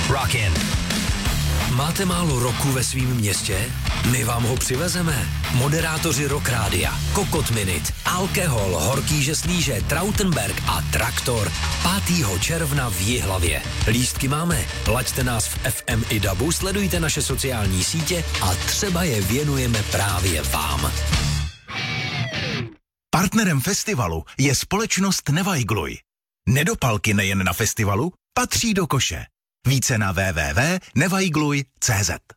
Rockin'. Máte málo roku ve svém městě? My vám ho přivezeme. Moderátoři Rock Rádia, Kokot Minute, Alkohol, Horký žeslíže, Trautenberg a Traktor 5. června v Jihlavě. Lístky máme. Laďte nás v FM i DABu, sledujte naše sociální sítě a třeba je věnujeme právě vám. Partnerem festivalu je společnost Nevajgluj. Nedopalky nejen na festivalu patří do koše. Více na www.nevajgluj.cz.